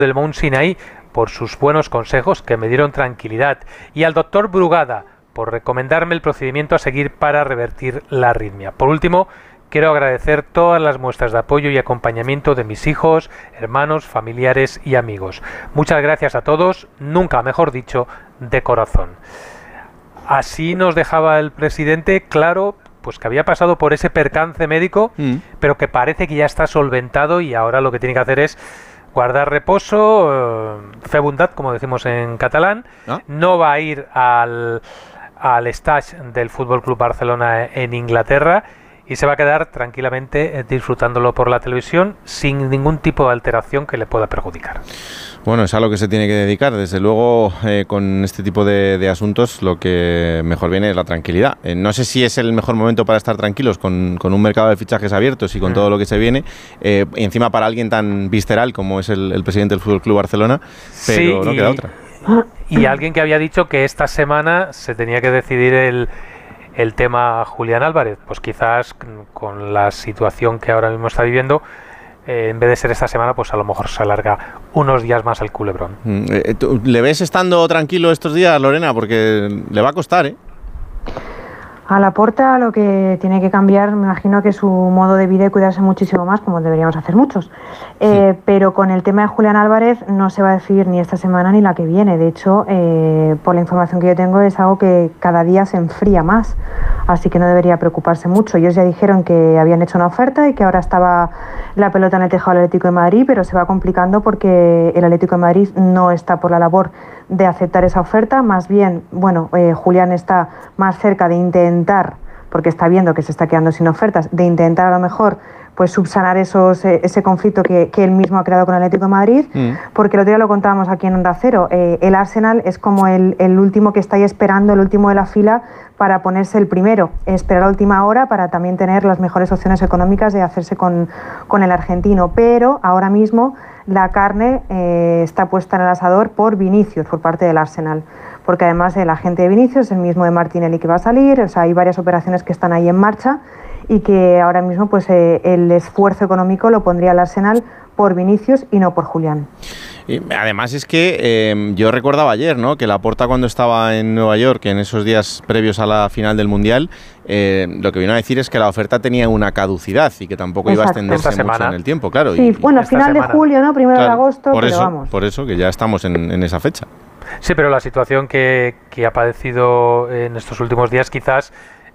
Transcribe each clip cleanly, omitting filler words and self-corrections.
del Mount Sinai por sus buenos consejos que me dieron tranquilidad, y al doctor Brugada por recomendarme el procedimiento a seguir para revertir la arritmia. Por último, quiero agradecer todas las muestras de apoyo y acompañamiento de mis hijos, hermanos, familiares y amigos. Muchas gracias a todos, nunca mejor dicho, de corazón. Así nos dejaba el presidente claro pues que había pasado por ese percance médico, pero que parece que ya está solventado y ahora lo que tiene que hacer es guardar reposo, fe bondat, como decimos en catalán. No va a ir al stage del Fútbol Club Barcelona en Inglaterra y se va a quedar tranquilamente disfrutándolo por la televisión sin ningún tipo de alteración que le pueda perjudicar. Bueno, es a lo que se tiene que dedicar. Desde luego, con este tipo de asuntos, lo que mejor viene es la tranquilidad. No sé si es el mejor momento para estar tranquilos con un mercado de fichajes abiertos y con todo lo que se viene. Y encima para alguien tan visceral como es el presidente del Fútbol Club Barcelona, pero sí, no queda otra. Y alguien que había dicho que esta semana se tenía que decidir el tema Julián Álvarez. Pues quizás con la situación que ahora mismo está viviendo, en vez de ser esta semana, pues a lo mejor se alarga unos días más el culebrón. ¿Le ves estando tranquilo estos días, Lorena? Porque le va a costar, ¿eh? A Laporta lo que tiene que cambiar, me imagino que su modo de vida y cuidarse muchísimo más, como deberíamos hacer muchos. Pero con el tema de Julián Álvarez no se va a decidir ni esta semana ni la que viene. De hecho, por la información que yo tengo, es algo que cada día se enfría más. Así que no debería preocuparse mucho. Ellos ya dijeron que habían hecho una oferta y que ahora estaba la pelota en el tejado del Atlético de Madrid, pero se va complicando porque el Atlético de Madrid no está por la labor de aceptar esa oferta. Más bien, Julián está más cerca de intentar, porque está viendo que se está quedando sin ofertas, de intentar a lo mejor pues subsanar ese conflicto que él mismo ha creado con el Atlético de Madrid, porque el otro día lo contábamos aquí en Onda Cero, el Arsenal es como el último que está ahí esperando, el último de la fila para ponerse el primero, esperar a última hora para también tener las mejores opciones económicas de hacerse con el argentino, pero ahora mismo la carne está puesta en el asador por Vinicius, por parte del Arsenal, porque además el agente de Vinicius es el mismo de Martinelli que va a salir, o sea, hay varias operaciones que están ahí en marcha y que ahora mismo pues el esfuerzo económico lo pondría el Arsenal por Vinicius y no por Julián. Y además es que yo recordaba ayer, ¿no?, que Laporta, cuando estaba en Nueva York, en esos días previos a la final del Mundial, lo que vino a decir es que la oferta tenía una caducidad y que tampoco iba a extenderse mucho en el tiempo, claro. Sí, bueno, final de julio, ¿no?, primero de agosto, por pero eso, vamos. Por eso, que ya estamos en esa fecha. Sí, pero la situación que ha padecido en estos últimos días quizás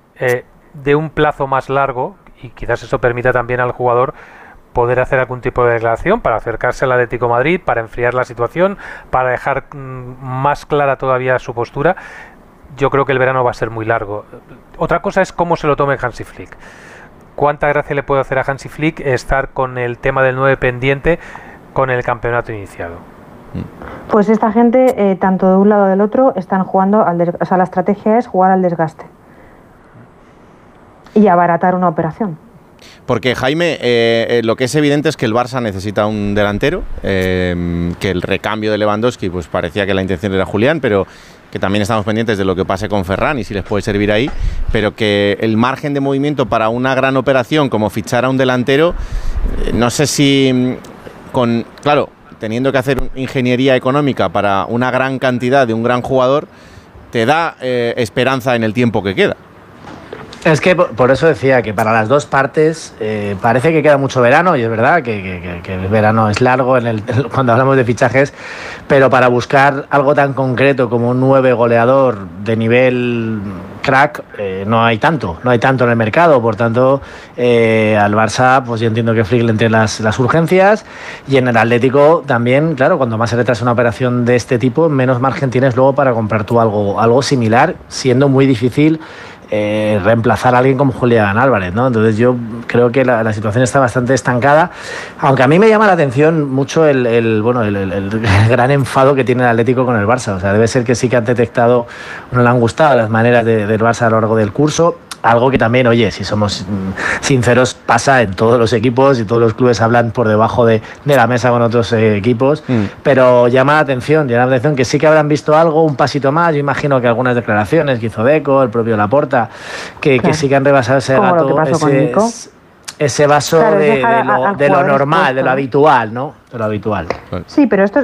de un plazo más largo, y quizás eso permita también al jugador poder hacer algún tipo de declaración para acercarse al Atlético de Madrid, para enfriar la situación, para dejar más clara todavía su postura. Yo creo que el verano va a ser muy largo. Otra cosa es cómo se lo tome Hansi Flick. ¿Cuánta gracia le puede hacer a Hansi Flick estar con el tema del 9 pendiente con el campeonato iniciado? Pues esta gente, tanto de un lado o del otro, están jugando o sea, la estrategia es jugar al desgaste y abaratar una operación. Porque, Jaime, lo que es evidente es que el Barça necesita un delantero, que el recambio de Lewandowski pues parecía que la intención era Julián, pero que también estamos pendientes de lo que pase con Ferran y si les puede servir ahí, pero que el margen de movimiento para una gran operación como fichar a un delantero, no sé si claro, teniendo que hacer ingeniería económica para una gran cantidad de un gran jugador, te da esperanza en el tiempo que queda. Es que por eso decía que para las dos partes parece que queda mucho verano, y es verdad que el verano es largo cuando hablamos de fichajes, pero para buscar algo tan concreto como un 9 goleador de nivel crack no hay tanto en el mercado. Por tanto, al Barça pues yo entiendo que Flick le entre las urgencias, y en el Atlético también, claro, cuando más se retrasa una operación de este tipo, menos margen tienes luego para comprar tú algo similar, siendo muy difícil reemplazar a alguien como Julián Álvarez, ¿no? Entonces yo creo que la situación está bastante estancada, aunque a mí me llama la atención mucho el gran enfado que tiene el Atlético con el Barça. O sea, debe ser que sí que han detectado, no le han gustado las maneras del Barça a lo largo del curso. Algo que también, oye, si somos sinceros, pasa en todos los equipos y todos los clubes hablan por debajo de la mesa con otros equipos, pero llama la atención que sí que habrán visto algo, un pasito más. Yo imagino que algunas declaraciones que hizo Deco, el propio Laporta, que sí que han rebasado ese gato, ese vaso, claro, de lo normal, de lo habitual, ¿no? De lo habitual. Sí, pero esto